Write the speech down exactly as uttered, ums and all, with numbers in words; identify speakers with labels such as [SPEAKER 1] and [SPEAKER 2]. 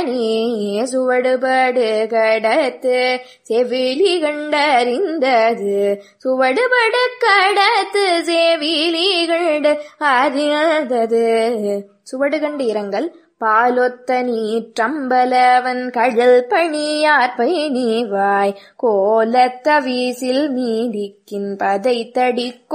[SPEAKER 1] சுவடுபடு கடத்து செவிலி கண்டறிந்தது சுவடுபடு கடத்து செவிலி கண்டு அறிந்தது. சுவடு கண்டு இரங்கல். பாலொத்த நீற்றம்பலவன் கழல் பணியாற்பை நீவாய் கோலத்த வீசில் நீடிக்கின் பதை தடி